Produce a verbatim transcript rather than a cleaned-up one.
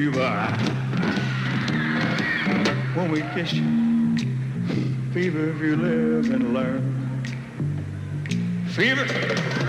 Fever, when we kiss you, fever if you live and learn. Fever.